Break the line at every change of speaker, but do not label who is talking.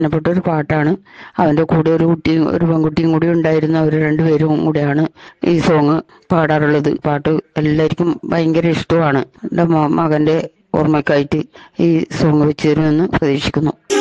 പ്പെട്ട ഒരു പാട്ടാണ്. അവൻ്റെ കൂടെ ഒരു കുട്ടിയും ഒരു പെൺകുട്ടിയും കൂടി ഉണ്ടായിരുന്നു. അവർ രണ്ടുപേരും കൂടെയാണ് ഈ സോങ് പാടാറുള്ളത്. പാട്ട് എല്ലാവർക്കും ഭയങ്കര ഇഷ്ടമാണ്. എൻ്റെ മകൻ്റെ ഓർമ്മയ്ക്കായിട്ട് ഈ സോങ് വെച്ച് തരുമെന്ന് പ്രതീക്ഷിക്കുന്നു.